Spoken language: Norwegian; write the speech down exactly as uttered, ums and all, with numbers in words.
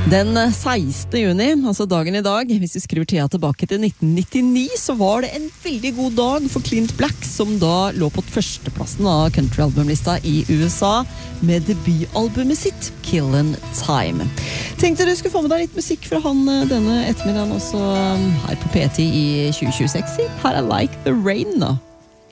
Den sekstende juni, altså dagen i dag, hvis vi skriver tida tilbake til nitten nittini, så var det en veldig god dag for Clint Black, som da lå på førsteplassen av countryalbumlista i U S A med debutalbumet sitt, Killin' Time. Tenkte du skulle få med deg litt musikk fra han denne ettermiddagen også her på P ti i tjue tjueseks. Her er Like the Rain da.